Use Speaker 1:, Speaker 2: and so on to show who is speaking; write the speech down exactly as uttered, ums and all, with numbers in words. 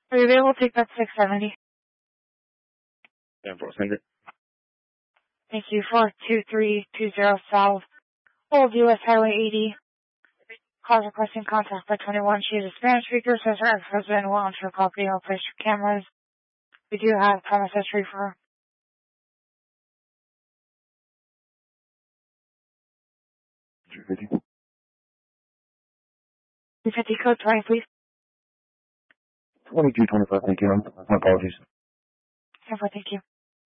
Speaker 1: Are you available to take that six seventy?
Speaker 2: ten four hundred.
Speaker 1: Thank you. four two three two zero South Old U S Highway eighty. Cause requesting contact by twenty-one. She is a Spanish speaker, says her ex-husband will enter property or place for cameras. We do have premise history for her.
Speaker 2: two fifty.
Speaker 1: two fifty code twenty, please.
Speaker 2: twenty-two twenty-five, thank you. My apologies.
Speaker 1: Thank you.